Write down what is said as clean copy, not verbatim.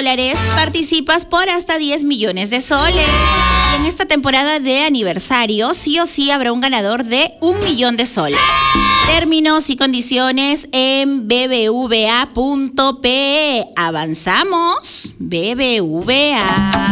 dólares, participas por hasta 10 millones de soles. Y en esta temporada de aniversario, sí o sí habrá un ganador de 1 millón de soles. Términos y condiciones en bbva.pe. Avanzamos, BBVA.